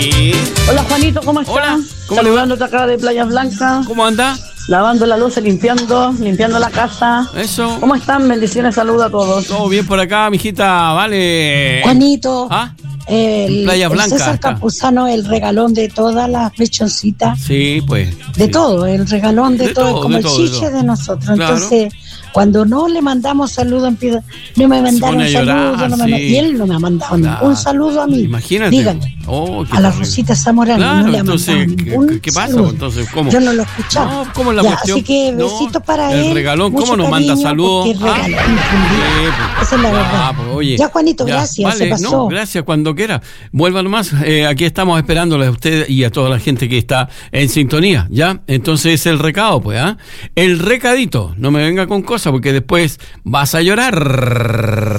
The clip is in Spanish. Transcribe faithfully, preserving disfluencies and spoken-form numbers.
Hola Juanito, ¿cómo estás? Hola, ¿cómo saludándote acá de Playas Blancas. ¿Cómo anda? Lavando la luz, limpiando, limpiando la casa. Eso. ¿Cómo están? Bendiciones, saludos a todos. Todo bien por acá, mijita, vale. Juanito, ¿Ah? el, Playa el Blanca, César acá. Campuzano, el regalón de todas las mechoncitas. Sí, pues. De sí. todo, el regalón de, De todo, todo, como de el todo, de chiche todo. de nosotros. Claro. Entonces, cuando no le mandamos saludo, empieza, no me mandaron pone a llorar, saludo, no me sí. ma- y él no me ha mandado Claro. ningún saludo a mí. Imagínate. Dígale, Oh, qué a la terrible. Rosita Zamorano Claro, no le ha entonces, mandado ¿qué, ningún qué pasa? saludo. Entonces, ¿cómo? Yo no lo he escuchado. No, ¿cómo es la Ya, cuestión? así que No, besitos para el él. regalón, ¿cómo mucho nos manda cariño, saludos? porque es Ah, regalón, sí, pues. esa es la Ya, verdad. pues, oye, Ya, Juanito, ya, gracias, vale, se pasó. No, gracias, cuando quiera. Vuelva nomás, eh, aquí estamos esperándole a usted y a toda la gente que está en sintonía, ¿ya? Entonces, el recado, pues, ¿ah? El recadito, no me venga con cosas porque después vas a llorar.